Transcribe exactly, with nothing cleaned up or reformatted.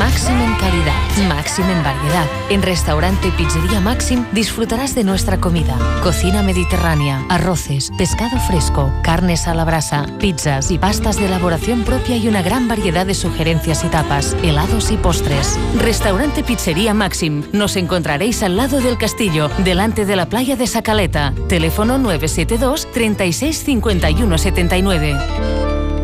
Máxim en calidad, máxim en variedad. En Restaurante Pizzería Máxim disfrutarás de nuestra comida. Cocina mediterránea, arroces, pescado fresco, carnes a la brasa, pizzas y pastas de elaboración propia y una gran variedad de sugerencias y tapas, helados y postres. Restaurante Pizzería Máxim. Nos encontraréis al lado del castillo, delante de la playa de Sacaleta. Teléfono nueve siete dos, treinta y seis, cincuenta y uno setenta y nueve.